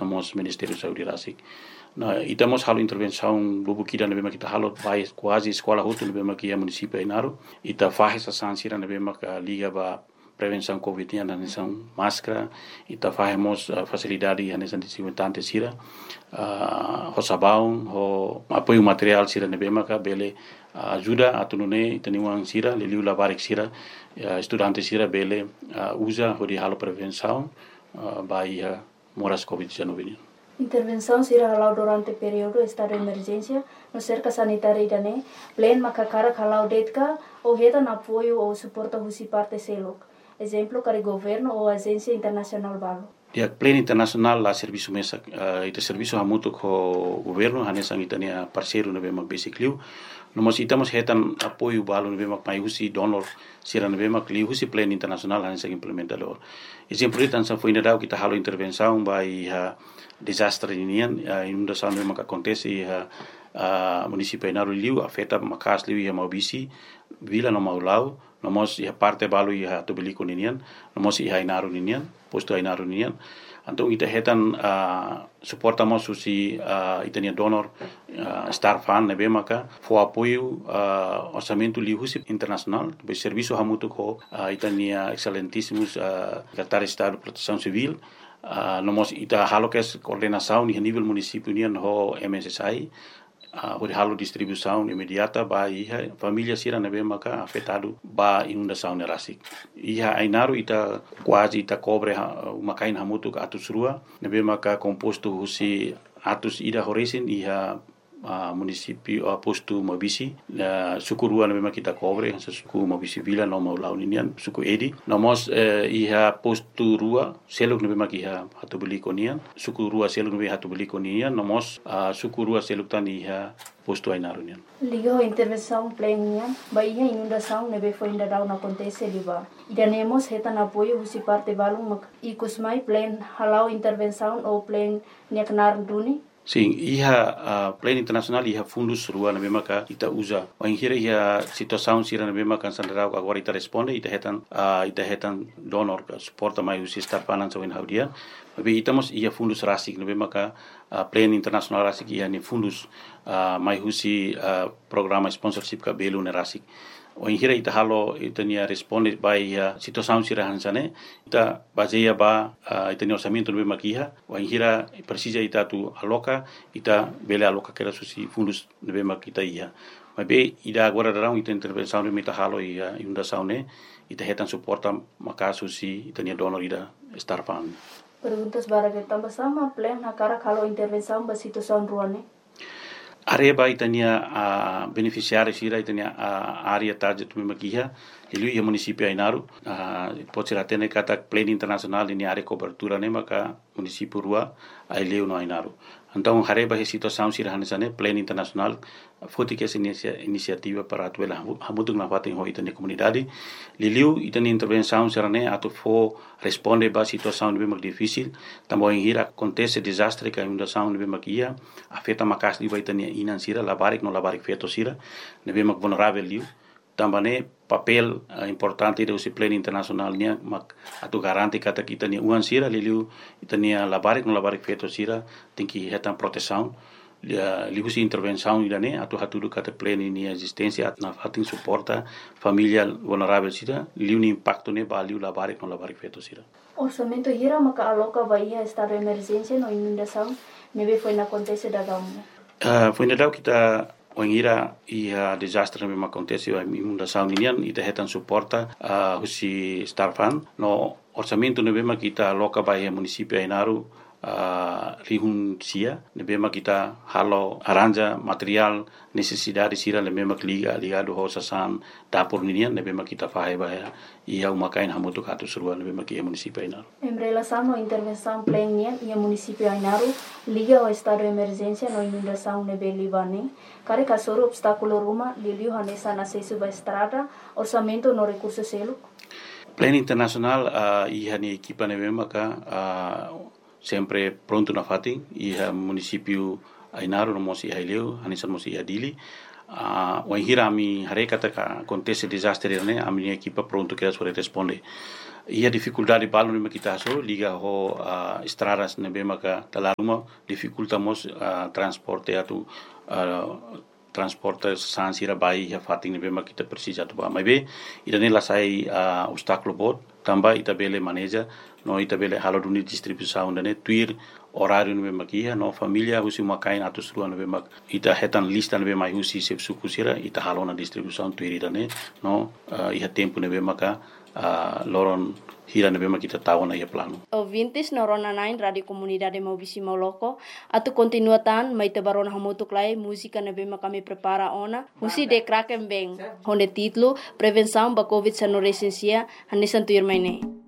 mos Ministério da Saúde Rasik. Itamos halo intervenção bubu kida nebe kita halo vai quase escola hutu nebe makia município Ainaro. Ita faz essa sansira nebe maka liga ba prevenção Covid na nação máscara. Ita fazemos facilidade a nação desenvolvente sira. Ho sabão, ho apoio material sira nebe maka bele ajuda atunune teniwang sira liliu labarik sira estudante sira bele usa ho di halo prevenção bai moras Covid-19. Intervenção será halau durante período estado de emergência no cerca sanitária dane plan makakara halau detka ou reta na apoio ou suporta husi parte selok. Exemplo kari governo ou agência internacional balo. Dia plan internacional la serviço mesa ita serviço hamutu ko governo hanesang itania parceiro na bema basically no mas itamos hetan apoio balo na bema mai husi donor sira na bema kli husi plan internacional hanesang implementador. Exemplo itan sa foi nadau kita halo intervenção bai desastre inian inundação na bema que acontece município Ainaro liu afeta makas liu ia maubisi vila no maulau nomos ia parte balu ia tubeliko ninian nomos ia Ainaro ninian posto Ainaro ninian então ita hetan suportamos susi itania donor star fan nebe maka fo apoio orçamento liusi internacional be serviço hamutu ko itania excelentíssimos secretário de Estado de Proteção Civil nomos ita halo kes coordenação ni nível município nian ho MSSI o halo distribuição imediata ba iha família sira nebe maka afetado ba inundação na Rasik. Iha Ainaro ita quase ita cobre makain hamutu ka atus rua nebe maka composto husi atus ida horesin iha município posto Mabisi suku rua nebe maka kita cobre suku Mabisi vila no mau launian suku edi nomos iha posto rua seluk nebe maka iha hatu beli konian suku rua seluk nebe hatu beli konian nomos suku rua seluk tan iha posto Ainaro nian. Liga intervenção plena baia inundação nebe foi ainda não acontece liba. Idanemos hetan apoio husi parte balung ikusmai plan halau intervenção ou plan niaknar duni. Sim, iha plan internacional iha fundus rua na bema ka ita usa. O inhira iha situação sira na bema kan sandarau agora ita responde ita hetan donor ka suporta mai usi star finance in haudia. Tapi itamos iha fundus rasik na bema ka plan international rasik iha ni fundus mai usi programa sponsorship ka belu na rasik. O inhira ita halo ita nia responde by situação sira hansane ita baseia ba ita nia orçamento no bema kiha o inhira precisa ita tu aloca ita bele aloca que era susi fundos no bema kita ia mas be ida agora darão ita intervenção no ita halo ia inundação ne ita hetan suporta maka susi ita nia donor ida star fund. Perguntas bara que tambah sama plan hakara kalau intervenção ba situação ruane. Areba itania beneficiário sira itania área target tu makiha ilu ia município Ainaro pode ser até kata plan internacional ini área cobertura ne maka município rua aileu no Ainaro então areba he situação sira hanesane plan internacional foti que essa iniciativa para atuela hamutuk na fatin ho itania comunidade liliu itania intervenção sira ne atu fo responde ba situação de bem difícil também hira acontece desastre que inundação de bem makia afeta makas di itania inan sira labarik no labarik feto sira ne bem vulnerável liu também papel importante do plan internacional nia mak atu garanti kata kita ni uan sira liliu itania labarik no labarik feto sira tem que hetan proteção liu si intervenção idane atu hatudu kata plan ini existência na fatin suporta família vulnerável sira liu ni impacto ne baliu labarik no labarik feto sira. Orçamento hira maka aloca baia estado de emergência no inundação nebe foi na acontece da gamu. Foi na dau kita o ingira ia desastre mesmo acontece a inundação inian ita hetan suporta husi starfan no orçamento ne bema kita aloca baia município Ainaro rihun sia ne bema kita halo aranja material necessidade sira ne bema ligado ho sasan dapur ninian ne bema kita fahe baia ia umakain hamutu katu surua ne bema kia município Ainaro. Em relação à intervenção plena ia município Ainaro liga ao estado de emergência no inundação ne belibane kare kasoro obstáculo ruma liliu hanesa na acesso ba estrada orçamento no recurso selo. Plan internacional ia ni equipa ne bema ka sempre pronto na fatin iha município Ainaro no mosi haileu hanisan mosi adili o hira mi hare kata ka acontece desastre ne a minha equipa pronto que as responde ia dificuldade balu nima kita so liga ho estradas nebe maka talaruma dificultamos transporte atu transporte sansira bai ya fating nebe maka kita precisa tu ba maibe idane lasai obstáculo bot tamba ita bele maneja no ita bele halo duni distribuição dane tuir horário nebe makia no familia husi makain atu srua nebe mak ita hetan lista nebe mai husi sep sukusira ita halo na distribuição tuir idane no iha tempo nebe maka loron hira nebe kita tahu na ia plano. Ouvintes norona nain Radio Comunidade Maubisi Moloko atu continuatan mai te barona hamutuk lai música nebe kami prepara ona husi de kraken beng honde titlo prevenção ba covid-19 hanesan tuir maine.